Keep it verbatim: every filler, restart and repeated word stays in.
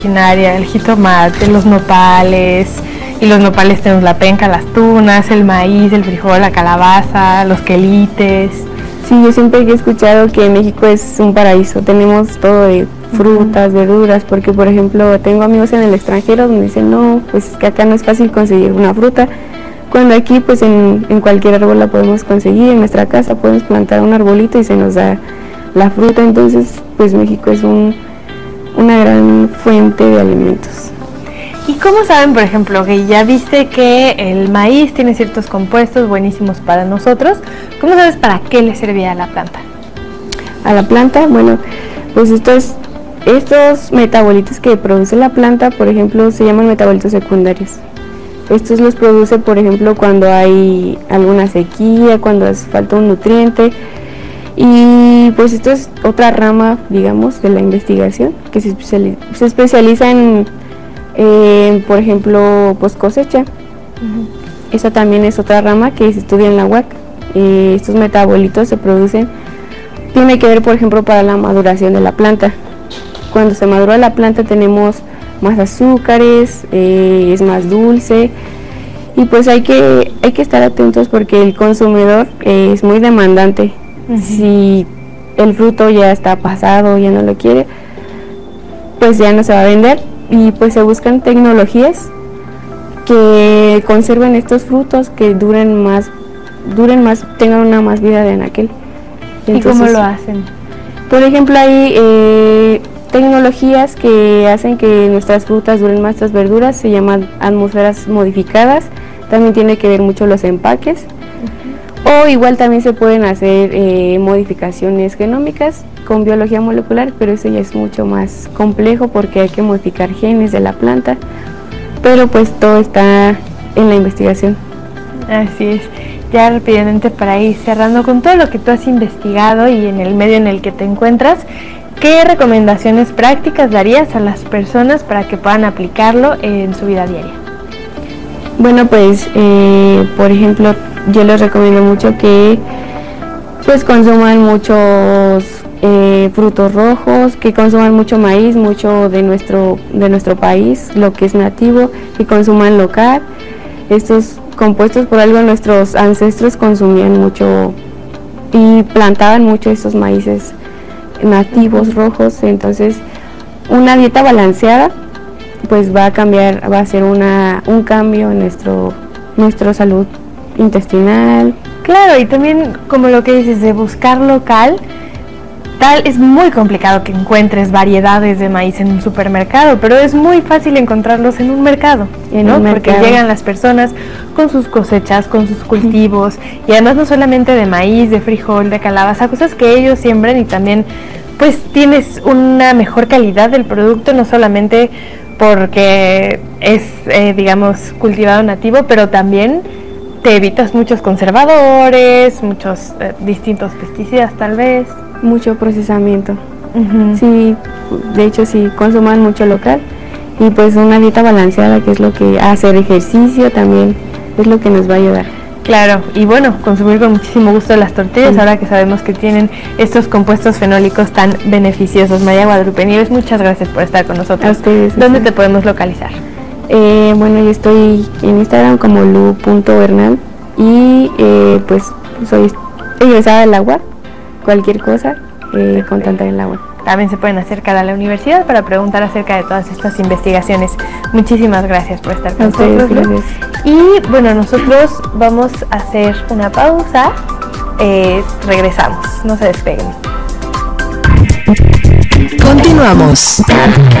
originaria, el jitomate, los nopales, y los nopales tenemos la penca, las tunas, el maíz, el frijol, la calabaza, los quelites. Sí, yo siempre he escuchado que México es un paraíso, tenemos todo de frutas, uh-huh. verduras, porque por ejemplo tengo amigos en el extranjero donde dicen no, pues que acá no es fácil conseguir una fruta, cuando aquí pues en, en cualquier árbol la podemos conseguir, en nuestra casa podemos plantar un arbolito y se nos da la fruta, entonces pues México es un, una gran fuente de alimentos. ¿Y cómo saben, por ejemplo, que ya viste que el maíz tiene ciertos compuestos buenísimos para nosotros? ¿Cómo sabes para qué le servía a la planta? A la planta, bueno, pues estos, estos metabolitos que produce la planta, por ejemplo, se llaman metabolitos secundarios. Estos los produce, por ejemplo, cuando hay alguna sequía, cuando hace falta un nutriente. Y pues esto es otra rama, digamos, de la investigación, que se especializa, se especializa en... Eh, por ejemplo, post cosecha. Uh-huh. Esa también es otra rama que se estudia en la U A C. Eh, estos metabolitos se producen, tiene que ver, por ejemplo, para la maduración de la planta. Cuando se madura la planta tenemos más azúcares, eh, es más dulce, y pues hay que, hay que estar atentos porque el consumidor eh, es muy demandante. Uh-huh. Si el fruto ya está pasado, ya no lo quiere, pues ya no se va a vender. Y pues se buscan tecnologías que conserven estos frutos, que duren más, duren más, tengan una más vida de aquel. Entonces, ¿y cómo lo hacen? Por ejemplo, hay eh, tecnologías que hacen que nuestras frutas duren más, nuestras verduras, se llaman atmósferas modificadas, también tiene que ver mucho los empaques. Uh-huh. O igual también se pueden hacer eh, modificaciones genómicas con biología molecular, pero eso ya es mucho más complejo porque hay que modificar genes de la planta, pero pues todo está en la investigación. Así es. Ya rápidamente para ir cerrando con todo lo que tú has investigado y en el medio en el que te encuentras, ¿qué recomendaciones prácticas darías a las personas para que puedan aplicarlo en su vida diaria? Bueno, pues eh, por ejemplo, yo les recomiendo mucho que pues consuman muchos eh, frutos rojos, que consuman mucho maíz, mucho de nuestro de nuestro país, lo que es nativo, que consuman local. Estos compuestos, por algo nuestros ancestros consumían mucho y plantaban mucho estos maíces nativos rojos, entonces una dieta balanceada pues va a cambiar, va a ser una un cambio en nuestro nuestra salud intestinal. Claro, y también como lo que dices de buscar local, tal es muy complicado que encuentres variedades de maíz en un supermercado, pero es muy fácil encontrarlos en un mercado, en ¿no? un Porque mercado. Llegan las personas con sus cosechas, con sus cultivos, y además no solamente de maíz, de frijol, de calabaza, cosas que ellos siembran, y también pues tienes una mejor calidad del producto, no solamente porque es, eh, digamos, cultivado nativo, pero también te evitas muchos conservadores, muchos eh, distintos pesticidas tal vez. Mucho procesamiento. Uh-huh. Sí, de hecho sí, consuman mucho local y pues una dieta balanceada, que es lo que hacer ejercicio también es lo que nos va a ayudar. Claro, y bueno, consumir con muchísimo gusto las tortillas, sí. Ahora que sabemos que tienen estos compuestos fenólicos tan beneficiosos. María Guadalupe Nieves, muchas gracias por estar con nosotros. A ustedes. ¿Dónde sí. te podemos localizar? Eh, bueno, yo estoy en Instagram como lu punto bernal y eh, pues soy egresada de la U A C, cualquier cosa, eh, contactar en la U A C. También se pueden acercar a la universidad para preguntar acerca de todas estas investigaciones. Muchísimas gracias por estar con nosotros. Gracias. Y bueno, nosotros vamos a hacer una pausa. Eh, regresamos, no se despeguen. Continuamos.